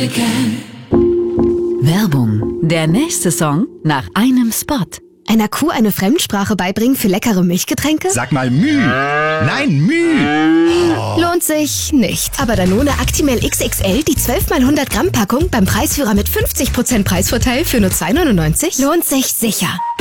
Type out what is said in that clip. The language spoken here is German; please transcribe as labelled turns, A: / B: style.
A: Werbung. Der nächste Song nach einem Spot.
B: Einer Kuh eine Fremdsprache beibringen für leckere Milchgetränke?
C: Sag mal Müh. Nein, Müh.
B: Lohnt sich nicht. Aber Danone Actimel XXL, die 12x100 Gramm Packung beim Preisführer mit 50% Preisvorteil für nur 2,99? Lohnt sich sicher.